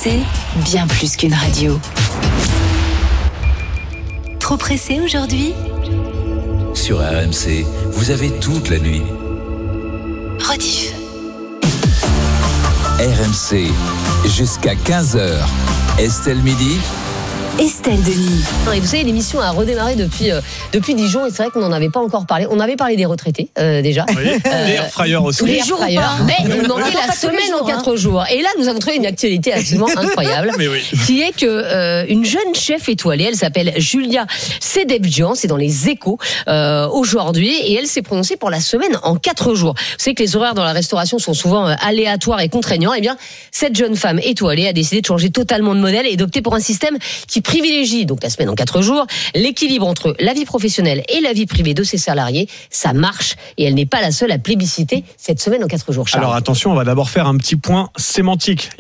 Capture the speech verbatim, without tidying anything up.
C, bien plus qu'une radio. Trop pressé aujourd'hui ? Sur R M C, vous avez toute la nuit. Rediff. R M C, jusqu'à quinze heures. Estelle Midi. Estelle Denis. Et vous savez, l'émission a redémarré depuis, euh, depuis Dijon et c'est vrai qu'on n'en avait pas encore parlé. On avait parlé des retraités euh, déjà. Oui, euh, les airfryers aussi. Les jours ou pas. Mais il nous manquait la semaine en quatre jours. Et là, nous avons trouvé une actualité absolument incroyable. Mais oui. Qui est que euh, une jeune chef étoilée, elle s'appelle Julia Sedebjian, c'est dans les Échos euh, aujourd'hui, et elle s'est prononcée pour la semaine en quatre jours. Vous savez que les horaires dans la restauration sont souvent euh, aléatoires et contraignants. Eh bien, cette jeune femme étoilée a décidé de changer totalement de modèle et d'opter pour un système qui privilégie donc la semaine en quatre jours, l'équilibre entre la vie professionnelle et la vie privée de ses salariés. Ça marche et elle n'est pas la seule à plébisciter cette semaine en quatre jours. Charles. Alors attention, on va d'abord faire un petit point sémantique.